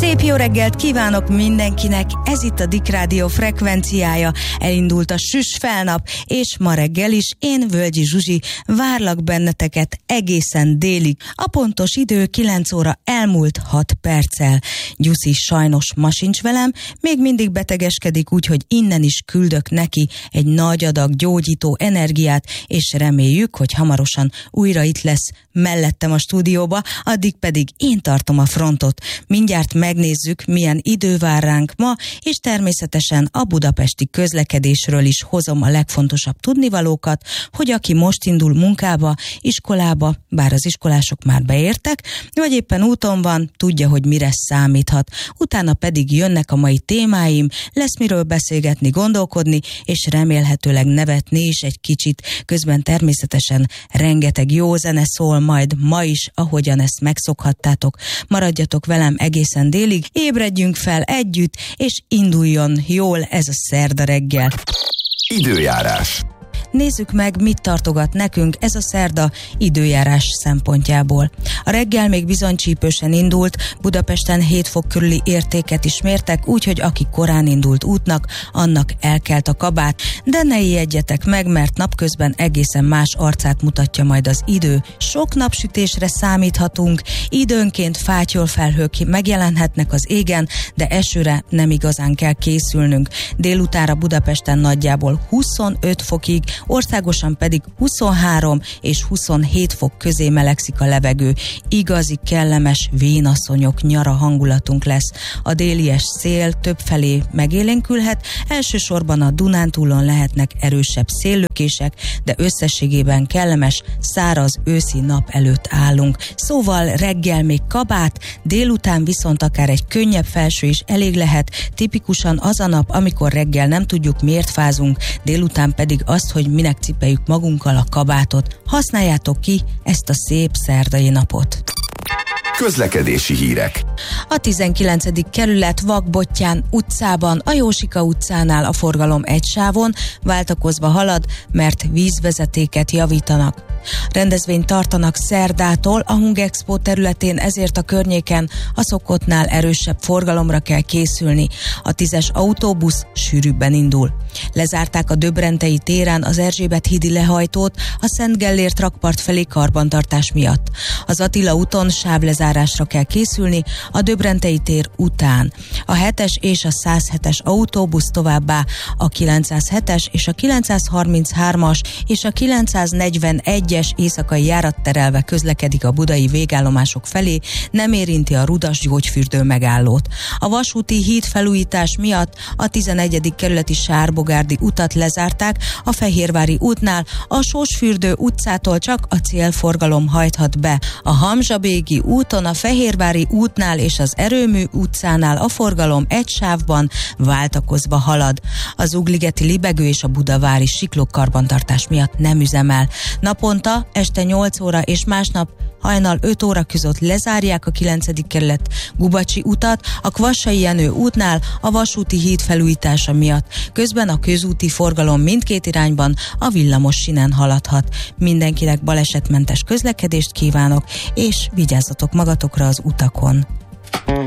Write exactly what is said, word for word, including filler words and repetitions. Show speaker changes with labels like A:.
A: Szép jó reggelt kívánok mindenkinek, ez itt a Dick Rádió frekvenciája, elindult a süss felnap, és ma reggel is én, Völgyi Zsuzsi, várlak benneteket egészen délig. A pontos idő kilenc óra elmúlt hat perccel. Gyuszi sajnos ma sincs velem, még mindig betegeskedik, úgyhogy innen is küldök neki egy nagy adag gyógyító energiát, és reméljük, hogy hamarosan újra itt lesz mellettem a stúdióba, addig pedig én tartom a frontot. Mindjárt megnézzük, milyen idő vár ránk ma, és természetesen a budapesti közlekedésről is hozom a legfontosabb tudnivalókat, hogy aki most indul munkába, iskolába, bár az iskolások már beértek, vagy éppen úton van, tudja, hogy mire számíthat. Utána pedig jönnek a mai témáim, lesz miről beszélgetni, gondolkodni, és remélhetőleg nevetni is egy kicsit. Közben természetesen rengeteg jó zene szól majd ma is, ahogyan ezt megszokhattátok. Maradjatok velem egészen délig, ébredjünk fel együtt, és induljon jól ez a szerda reggel.
B: Időjárás.
A: Nézzük meg, mit tartogat nekünk ez a szerda időjárás szempontjából. A reggel még bizony csípősen indult, Budapesten hét fok körüli értéket is mértek, úgyhogy aki korán indult útnak, annak elkelt a kabát, de ne ijedjetek meg, mert napközben egészen más arcát mutatja majd az idő. Sok napsütésre számíthatunk, időnként fátyolfelhők megjelenhetnek az égen, de esőre nem igazán kell készülnünk. Délutánra Budapesten nagyjából huszonöt fokig, országosan pedig huszonhárom és huszonhét fok közé melegszik a levegő. Igazi kellemes vénasszonyok nyara hangulatunk lesz. A délies szél többfelé megélénkülhet, elsősorban a Dunántúlon lehetnek erősebb széllökések, de összességében kellemes, száraz őszi nap előtt állunk. Szóval reggel még kabát, délután viszont akár egy könnyebb felső is elég lehet, tipikusan az a nap, amikor reggel nem tudjuk miért fázunk, délután pedig azt, hogy minek cipeljük magunkkal a kabátot. Használjátok ki ezt a szép szerdai napot.
B: Közlekedési hírek.
A: A tizenkilencedik kerület Vakbottyán utcában, a Jósika utcánál a forgalom egy sávon váltakozva halad, mert vízvezetéket javítanak. Rendezvényt tartanak szerdától a Hungexpo területén, ezért a környéken a szokottnál erősebb forgalomra kell készülni. A tízes autóbusz sűrűbben indul. Lezárták a Döbrentei téren az Erzsébet hídi lehajtót a Szent Gellért rakpart felé karbantartás miatt. Az Attila úton sávlezárásra kell készülni a Döbrentei tér után. A hetes és a százhetes autóbusz továbbá a kilencszázhetes és a kilencszázharminchármas és a kilencszáznegyvenegyes éjszakai járat terelve közlekedik a budai végállomások felé, nem érinti a Rudas gyógyfürdő megállót. A vasúti híd felújítás miatt a tizenegyedik kerületi Sárbogárdi utat lezárták, a Fehérvári útnál a Sósfürdő utcától csak a célforgalom hajthat be. A Hamzsabégi úton, a Fehérvári útnál és az Erőmű utcánál a forgalom egy sávban váltakozva halad. Az Ugligeti Libegő és a Budavári Siklók karbantartás miatt nem üzemel. Naponta este nyolc óra és másnap hajnal öt óra között lezárják a kilencedik kerület Gubacsi utat, a Kvassai Jenő útnál a vasúti híd felújítása miatt. Közben a közúti forgalom mindkét irányban a villamos sínen haladhat. Mindenkinek balesetmentes közlekedést kívánok, és vigyázzatok magatokra az utakon.